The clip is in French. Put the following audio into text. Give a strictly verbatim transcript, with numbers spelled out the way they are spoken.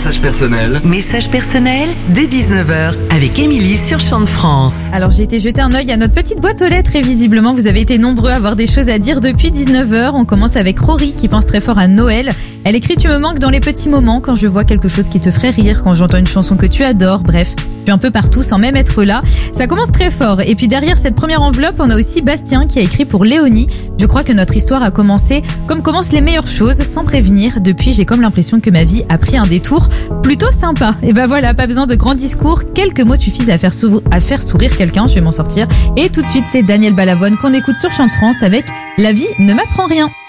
message personnel. Message personnel dès dix-neuf heures avec Émilie sur Chant de France. Alors j'ai été jeter un œil à notre petite boîte aux lettres et visiblement vous avez été nombreux à avoir des choses à dire depuis dix-neuf heures. On commence avec Rory qui pense très fort à Noël. Elle écrit: tu me manques dans les petits moments, quand je vois quelque chose qui te ferait rire, quand j'entends une chanson que tu adores, bref, je suis un peu partout sans même être là. Ça commence très fort. Et puis derrière cette première enveloppe, on a aussi Bastien qui a écrit pour Léonie: je crois que notre histoire a commencé comme commencent les meilleures choses, sans prévenir. Depuis, j'ai comme l'impression que ma vie a pris un détour plutôt sympa. Et ben voilà, pas besoin de grands discours, quelques mots suffisent à faire, sou- à faire sourire quelqu'un, je vais m'en sortir. Et tout de suite, c'est Daniel Balavoine qu'on écoute sur Chant de France avec La vie ne m'apprend rien.